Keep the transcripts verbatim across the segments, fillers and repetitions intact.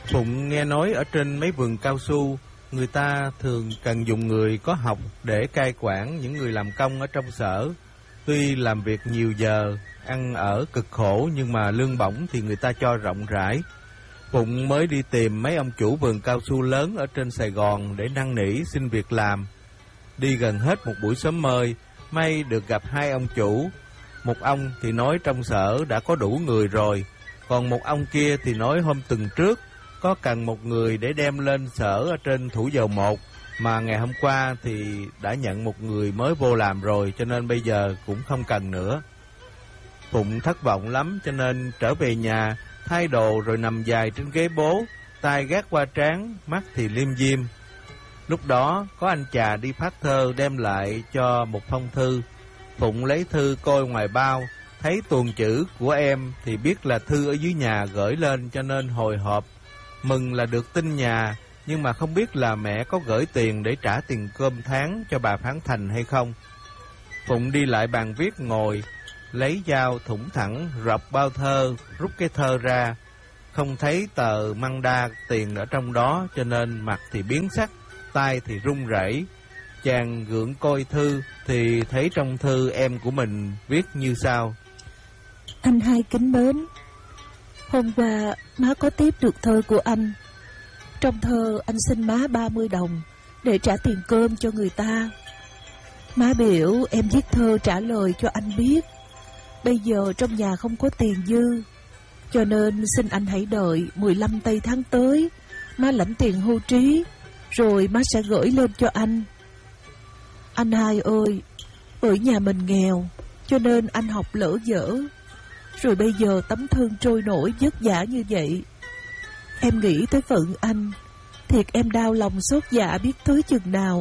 Phụng nghe nói ở trên mấy vườn cao su, người ta thường cần dùng người có học để cai quản những người làm công ở trong sở. Tuy làm việc nhiều giờ, ăn ở cực khổ nhưng mà lương bổng thì người ta cho rộng rãi. Phụng mới đi tìm mấy ông chủ vườn cao su lớn ở trên Sài Gòn để năn nỉ xin việc làm. Đi gần hết một buổi sớm mơi, may được gặp hai ông chủ. Một ông thì nói trong sở đã có đủ người rồi, còn một ông kia thì nói hôm tuần trước có cần một người để đem lên sở ở trên Thủ Dầu Một, mà ngày hôm qua thì đã nhận một người mới vô làm rồi, cho nên bây giờ cũng không cần nữa. Phụng thất vọng lắm cho nên trở về nhà, thay đồ rồi nằm dài trên ghế bố, tay gác qua trán, mắt thì liêm diêm. Lúc đó có anh chà đi phát thơ đem lại cho một phong thư. Phụng lấy thư coi ngoài bao, thấy tuồng chữ của em thì biết là thư ở dưới nhà gửi lên, cho nên hồi hộp mừng là được tin nhà, nhưng mà không biết là mẹ có gửi tiền để trả tiền cơm tháng cho bà Phán Thành hay không. Phụng đi lại bàn viết ngồi, lấy dao thủng thẳng, rọc bao thơ, rút cái thơ ra. Không thấy tờ măng đa tiền ở trong đó, cho nên mặt thì biến sắc, tay thì run rẩy. Chàng gượng coi thư thì thấy trong thư em của mình viết như sau: Anh hai kính mến, hôm qua má có tiếp được thơ của anh. Trong thơ anh xin má ba mươi đồng để trả tiền cơm cho người ta. Má biểu em viết thơ trả lời cho anh biết bây giờ trong nhà không có tiền dư, cho nên xin anh hãy đợi mười lăm tây tháng tới má lãnh tiền hưu trí, rồi má sẽ gửi lên cho anh. Anh hai ơi, bởi nhà mình nghèo cho nên anh học lỡ dở, rồi bây giờ tấm thương trôi nổi vất vả như vậy. Em nghĩ tới phận anh, thiệt em đau lòng xót dạ biết tới chừng nào.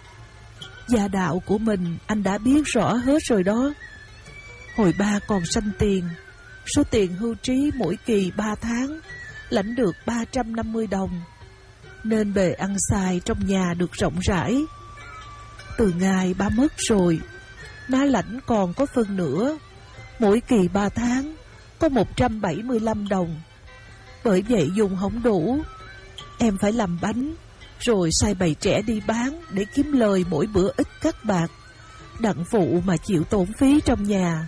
Gia đạo của mình anh đã biết rõ hết rồi đó. Hồi ba còn sanh tiền, số tiền hưu trí mỗi kỳ ba tháng lãnh được ba trăm năm mươi đồng, nên bề ăn xài trong nhà được rộng rãi. Từ ngày ba mất rồi, má lãnh còn có phân nữa, mỗi kỳ ba tháng có một trăm bảy mươi lăm đồng. Bởi vậy dùng không đủ, em phải làm bánh, rồi sai bày trẻ đi bán để kiếm lời mỗi bữa ít cắt bạc, đặng phụ mà chịu tổn phí trong nhà.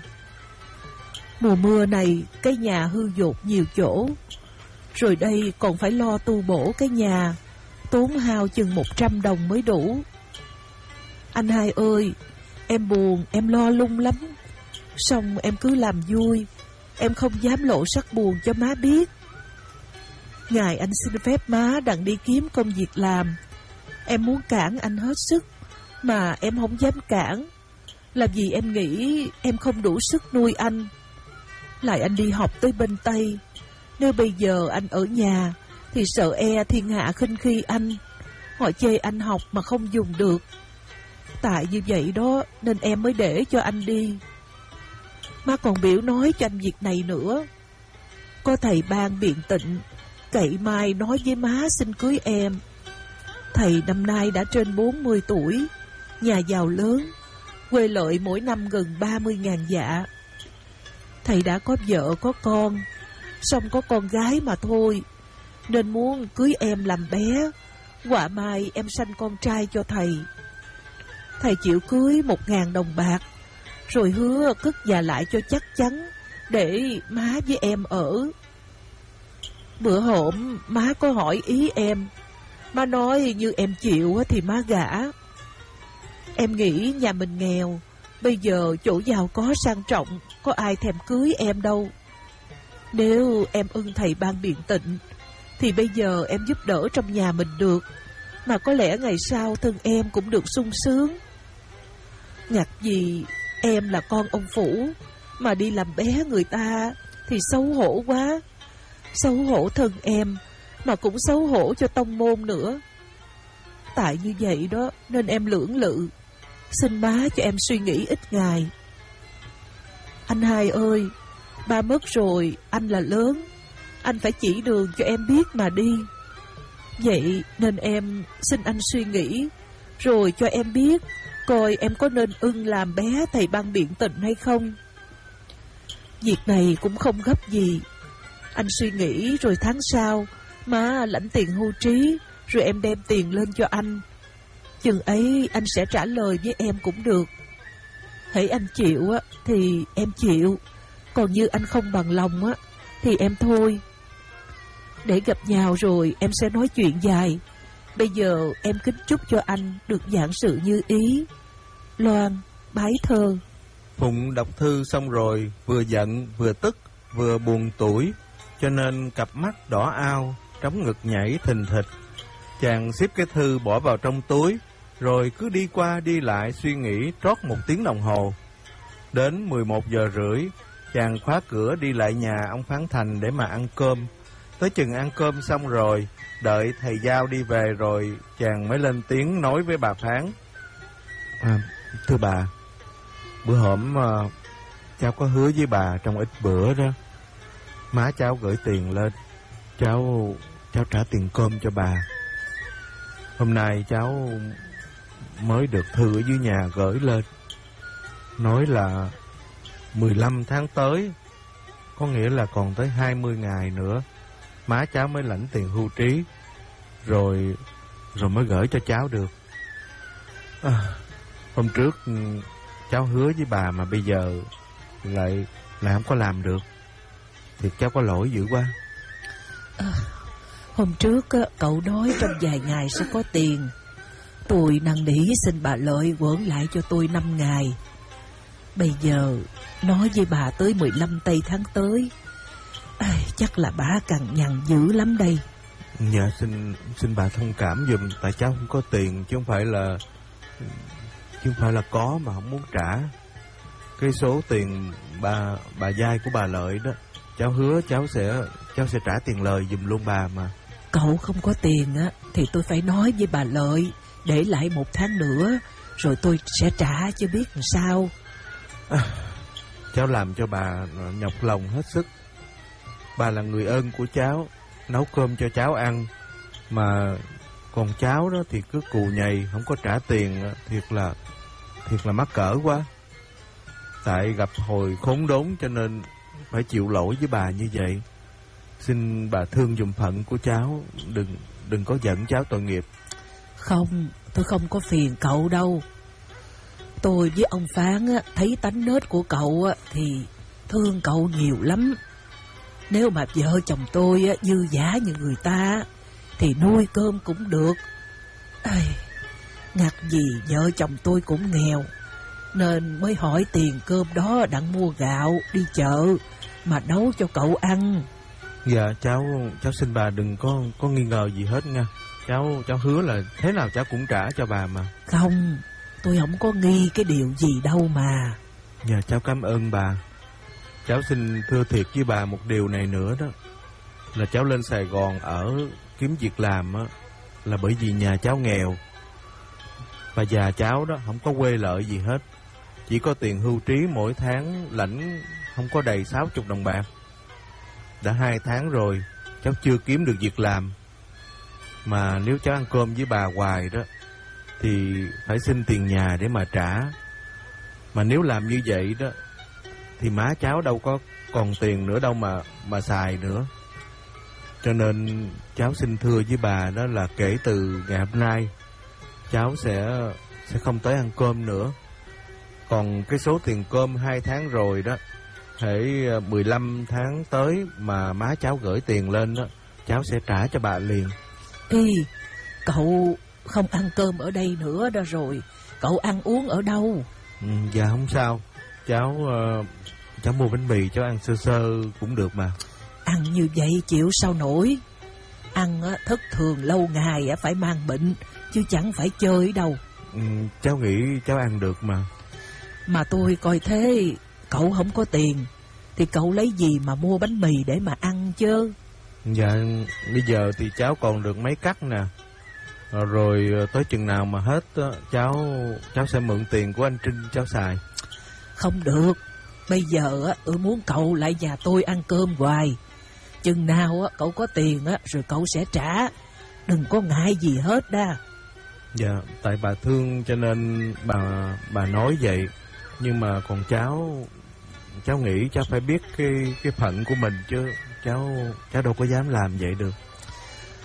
Mùa mưa này cái nhà hư dột nhiều chỗ, rồi đây còn phải lo tu bổ cái nhà, tốn hao chừng một trăm đồng mới đủ. Anh hai ơi, em buồn, em lo lung lắm. Xong em cứ làm vui, em không dám lộ sắc buồn cho má biết. Ngày anh xin phép má đặng đi kiếm công việc làm, em muốn cản anh hết sức, mà em không dám cản. Làm gì em nghĩ em không đủ sức nuôi anh. Lại anh đi học tới bên Tây, nếu bây giờ anh ở nhà thì sợ e thiên hạ khinh khi anh, họ chê anh học mà không dùng được. Tại như vậy đó nên em mới để cho anh đi. Má còn biểu nói cho anh việc này nữa. Có thầy ban biện tịnh cậy mai nói với má xin cưới em. Thầy năm nay đã trên bốn mươi tuổi, nhà giàu lớn, quê lợi mỗi năm gần ba mươi ngàn dạ. Thầy đã có vợ có con, xong có con gái mà thôi, nên muốn cưới em làm bé, họa mai em sanh con trai cho thầy. Thầy chịu cưới một ngàn đồng bạc, rồi hứa cất nhà lại cho chắc chắn, để má với em ở. Bữa hổm má có hỏi ý em, má nói như em chịu thì má gả. Em nghĩ nhà mình nghèo, bây giờ chỗ giàu có sang trọng, có ai thèm cưới em đâu. Nếu em ưng thầy ban biện tịnh, thì bây giờ em giúp đỡ trong nhà mình được, mà có lẽ ngày sau thân em cũng được sung sướng. Ngặt gì em là con ông phủ, mà đi làm bé người ta thì xấu hổ quá. Xấu hổ thân em, mà cũng xấu hổ cho tông môn nữa. Tại như vậy đó nên em lưỡng lự, xin má cho em suy nghĩ ít ngày. Anh hai ơi, ba mất rồi, anh là lớn, anh phải chỉ đường cho em biết mà đi. Vậy nên em xin anh suy nghĩ, rồi cho em biết coi em có nên ưng làm bé thầy ban biện tịnh hay không. Việc này cũng không gấp gì. Anh suy nghĩ rồi tháng sau Má lãnh tiền hưu trí, rồi em đem tiền lên cho anh. Chừng ấy anh sẽ trả lời với em cũng được. Hễ anh chịu á thì em chịu, còn như anh không bằng lòng á thì em thôi. Để gặp nhau rồi em sẽ nói chuyện dài. Bây giờ em kính chúc cho anh được vạn sự như ý. Loan, Bái Thơ. Phụng đọc thư xong rồi, vừa giận, vừa tức, vừa buồn tủi, cho nên cặp mắt đỏ ao, trống ngực nhảy thình thịch. Chàng xếp cái thư bỏ vào trong túi, rồi cứ đi qua đi lại suy nghĩ trót một tiếng đồng hồ. Đến mười một giờ rưỡi, chàng khóa cửa đi lại nhà ông Phán Thành để mà ăn cơm. Tới chừng ăn cơm xong rồi, đợi thầy Giao đi về rồi, chàng mới lên tiếng nói với bà Phán. À, thưa bà, bữa hổm uh, cháu có hứa với bà trong ít bữa đó, má cháu gửi tiền lên, cháu cháu trả tiền cơm cho bà. Hôm nay cháu mới được thư ở dưới nhà gửi lên, nói là mười lăm tháng tới, có nghĩa là còn tới hai mươi ngày nữa má cháu mới lãnh tiền hưu trí, rồi rồi mới gửi cho cháu được. À, hôm trước cháu hứa với bà mà bây giờ lại lại không có làm được, thì cháu có lỗi dữ quá. À, hôm trước cậu nói trong vài ngày sẽ có tiền. Tôi năn nỉ xin bà Lợi quẩn lại cho tôi năm ngày. Bây giờ nói với bà tới mười lăm tây tháng tới, à, chắc là bà cằn nhằn dữ lắm đây. Dạ xin xin bà thông cảm giùm, tại cháu không có tiền, chứ không phải là chứ không phải là có mà không muốn trả. Cái số tiền bà bà vay của bà Lợi đó, cháu hứa cháu sẽ cháu sẽ trả tiền lời giùm luôn bà mà. Cậu không có tiền á thì tôi phải nói với bà Lợi để lại một tháng nữa, rồi tôi sẽ trả chứ biết làm sao. À, cháu làm cho bà nhọc lòng hết sức. Bà là người ơn của cháu, nấu cơm cho cháu ăn, mà còn cháu đó thì cứ cù nhầy không có trả tiền, thiệt là thiệt là mắc cỡ quá. Tại gặp hồi khốn đốn cho nên phải chịu lỗi với bà như vậy. Xin bà thương dùm phận của cháu, đừng đừng có giận cháu tội nghiệp. Không, tôi không có phiền cậu đâu. Tôi với ông Phán á, thấy tánh nết của cậu á, thì thương cậu nhiều lắm. Nếu mà vợ chồng tôi á, dư giả như người ta thì nuôi cơm cũng được. Ây, ngặt gì vợ chồng tôi cũng nghèo, nên mới hỏi tiền cơm đó đặng mua gạo đi chợ mà nấu cho cậu ăn. Dạ cháu cháu xin bà đừng có có nghi ngờ gì hết nha. Cháu cháu hứa là thế nào cháu cũng trả cho bà mà. Không, tôi không có nghi cái điều gì đâu mà. Dạ cháu cảm ơn bà. Cháu xin thưa thiệt với bà một điều này nữa đó, là cháu lên Sài Gòn ở kiếm việc làm á, là bởi vì nhà cháu nghèo. Bà già cháu đó không có quê lợi gì hết, chỉ có tiền hưu trí mỗi tháng lãnh không có đầy sáu chục đồng bạc. Đã hai tháng rồi cháu chưa kiếm được việc làm, mà nếu cháu ăn cơm với bà hoài đó thì phải xin tiền nhà để mà trả. Mà nếu làm như vậy đó thì má cháu đâu có còn tiền nữa đâu mà mà xài nữa. Cho nên cháu xin thưa với bà đó là kể từ ngày hôm nay cháu sẽ sẽ không tới ăn cơm nữa. Còn cái số tiền cơm hai tháng rồi đó, hễ mười lăm tháng tới mà má cháu gửi tiền lên đó, cháu sẽ trả cho bà liền. Ê, cậu không ăn cơm ở đây nữa đó rồi, cậu ăn uống ở đâu? Ừ, dạ không sao, cháu uh, cháu mua bánh mì cháu ăn sơ sơ cũng được mà. Ăn như vậy chịu sao nổi. Ăn á, thất thường lâu ngày á, phải mang bệnh, chứ chẳng phải chơi đâu. Ừ, cháu nghĩ cháu ăn được mà. Mà tôi coi thế cậu không có tiền thì cậu lấy gì mà mua bánh mì để mà ăn chứ? Dạ bây giờ thì cháu còn được mấy cắt nè, rồi tới chừng nào mà hết cháu cháu sẽ mượn tiền của anh Trinh cháu xài. Không được, bây giờ á, tôi muốn cậu lại nhà tôi ăn cơm hoài. Chừng nào á, cậu có tiền á, rồi cậu sẽ trả, đừng có ngại gì hết đa. Dạ, tại bà thương cho nên bà bà nói vậy. Nhưng mà còn cháu cháu nghĩ cháu phải biết cái cái phận của mình chứ, cháu cháu đâu có dám làm vậy được.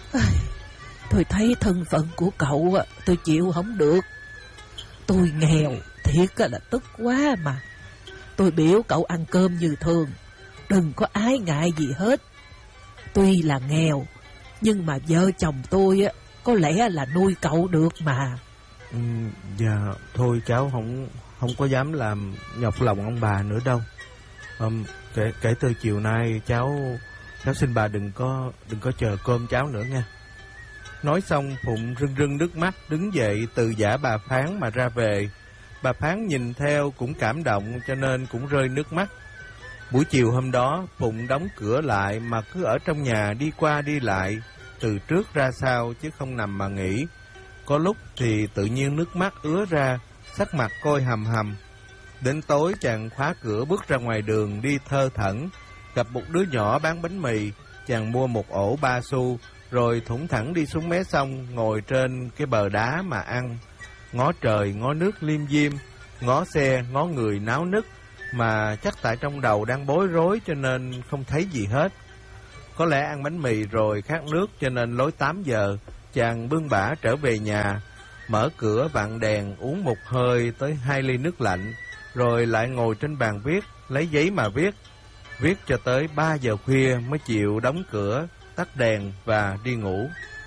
Tôi thấy thân phận của cậu tôi chịu không được. Tôi nghèo thiệt là tức quá mà. Tôi biểu cậu ăn cơm như thường, đừng có ái ngại gì hết. Tuy là nghèo, nhưng mà vợ chồng tôi có lẽ là nuôi cậu được mà. Ừ, dạ thôi cháu không không có dám làm nhọc lòng ông bà nữa đâu. Um, kể kể từ chiều nay cháu cháu xin bà đừng có đừng có chờ cơm cháu nữa nha. Nói xong Phụng rưng rưng nước mắt đứng dậy từ giả bà Phán mà ra về. Bà Phán nhìn theo cũng cảm động cho nên cũng rơi nước mắt. Buổi chiều hôm đó Phụng đóng cửa lại mà cứ ở trong nhà đi qua đi lại, từ trước ra sau chứ không nằm mà nghỉ. Có lúc thì tự nhiên nước mắt ứa ra, sắc mặt coi hầm hầm. Đến tối chàng khóa cửa bước ra ngoài đường đi thơ thẩn, gặp một đứa nhỏ bán bánh mì, chàng mua một ổ ba xu, rồi thủng thẳng đi xuống mé sông, ngồi trên cái bờ đá mà ăn. Ngó trời, ngó nước liêm diêm, ngó xe, ngó người náo nức, mà chắc tại trong đầu đang bối rối cho nên không thấy gì hết. Có lẽ ăn bánh mì rồi khát nước cho nên lối tám giờ, chàng bươn bả trở về nhà, mở cửa vặn đèn uống một hơi tới hai ly nước lạnh, rồi lại ngồi trên bàn viết, lấy giấy mà viết. Viết cho tới ba giờ khuya mới chịu đóng cửa, tắt đèn và đi ngủ.